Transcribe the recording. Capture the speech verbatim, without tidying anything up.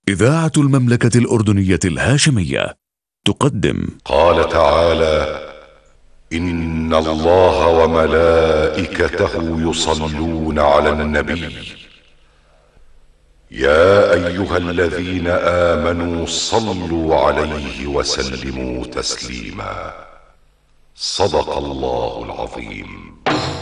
إذاعة المملكة الأردنية الهاشمية تقدم. قال تعالى: إن الله وملائكته يصلون على النبي يا أيها الذين آمنوا صلوا عليه وسلموا تسليما. صدق الله العظيم.